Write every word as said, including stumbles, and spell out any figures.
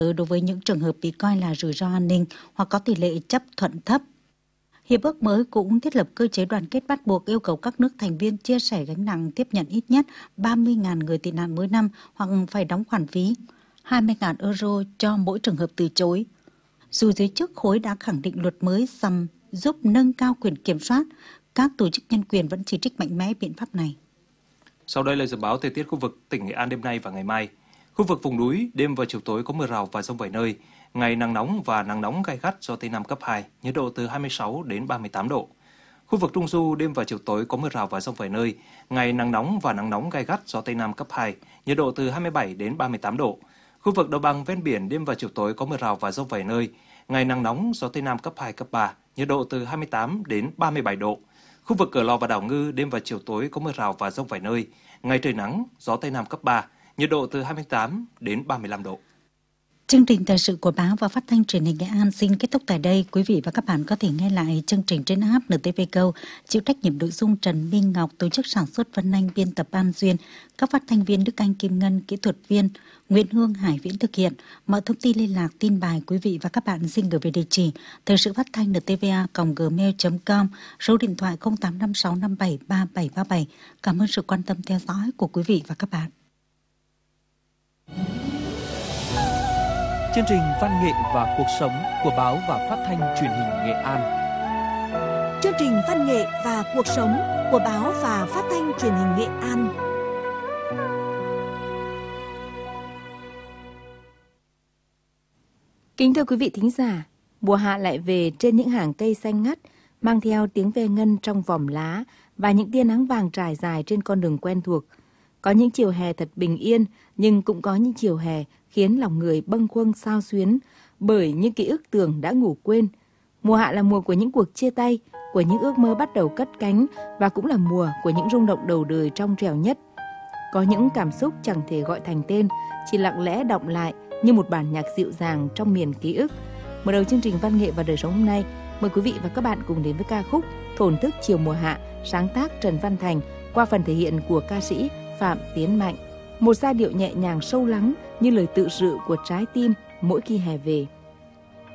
đối với những trường hợp bị coi là rủi ro an ninh hoặc có tỷ lệ chấp thuận thấp. Hiệp ước mới cũng thiết lập cơ chế đoàn kết bắt buộc yêu cầu các nước thành viên chia sẻ gánh nặng tiếp nhận ít nhất ba mươi nghìn người tị nạn mỗi năm hoặc phải đóng khoản phí hai mươi nghìn euro cho mỗi trường hợp từ chối. Dù giới chức khối đã khẳng định luật mới nhằm giúp nâng cao quyền kiểm soát, các tổ chức nhân quyền vẫn chỉ trích mạnh mẽ biện pháp này. Sau đây là dự báo thời tiết khu vực tỉnh Nghệ An đêm nay và ngày mai. Khu vực vùng núi, đêm và chiều tối có mưa rào và dông vài nơi. Ngày nắng nóng và nắng nóng gay gắt, gió Tây Nam cấp hai, nhiệt độ từ hai mươi sáu đến ba mươi tám độ. Khu vực Trung Du, đêm và chiều tối có mưa rào và dông vài nơi. Ngày nắng nóng và nắng nóng gay gắt, gió Tây Nam cấp hai, nhiệt độ từ hai mươi bảy đến ba mươi tám độ. Khu vực Đồng bằng ven biển, đêm và chiều tối có mưa rào và dông vài nơi. Ngày nắng nóng, gió Tây Nam cấp hai, cấp ba, nhiệt độ từ hai mươi tám đến ba mươi bảy độ. Khu vực Cửa Lò và Đảo Ngư, đêm và chiều tối có mưa rào và dông vài nơi. Ngày trời nắng, gió Tây Nam cấp ba, nhiệt độ từ hai mươi tám đến ba mươi lăm độ. Chương trình thời sự của báo và phát thanh truyền hình Nghệ An xin kết thúc tại đây. Quý vị và các bạn có thể nghe lại chương trình trên app en tê vê Go, chịu trách nhiệm nội dung Trần Minh Ngọc, tổ chức sản xuất Vân Anh, biên tập An Duyên, các phát thanh viên Đức Anh, Kim Ngân, kỹ thuật viên Nguyễn Hương, Hải Viễn thực hiện. Mọi thông tin liên lạc, tin bài quý vị và các bạn xin gửi về địa chỉ thời sự phát thanh en tê vê a còng gmail chấm com, số điện thoại không tám năm sáu năm bảy ba bảy ba bảy. Cảm ơn sự quan tâm theo dõi của quý vị và các bạn. Chương trình Văn nghệ và cuộc sống của báo và phát thanh truyền hình Nghệ An. Chương trình Văn nghệ và cuộc sống của báo và phát thanh truyền hình Nghệ An. Kính thưa quý vị thính giả, mùa hạ lại về trên những hàng cây xanh ngắt, mang theo tiếng ve ngân trong vòm lá và những tia nắng vàng trải dài trên con đường quen thuộc. Có những chiều hè thật bình yên, nhưng cũng có những chiều hè khiến lòng người bâng khuâng xao xuyến bởi những ký ức tưởng đã ngủ quên. Mùa hạ là mùa của những cuộc chia tay, của những ước mơ bắt đầu cất cánh và cũng là mùa của những rung động đầu đời trong trẻo nhất. Có những cảm xúc chẳng thể gọi thành tên, chỉ lặng lẽ đọng lại như một bản nhạc dịu dàng trong miền ký ức. Mở đầu chương trình Văn nghệ và đời sống hôm nay, mời quý vị và các bạn cùng đến với ca khúc Thổn thức chiều mùa hạ, sáng tác Trần Văn Thành qua phần thể hiện của ca sĩ Phạm Tiến Mạnh. Một giai điệu nhẹ nhàng sâu lắng như lời tự sự của trái tim mỗi khi hè về.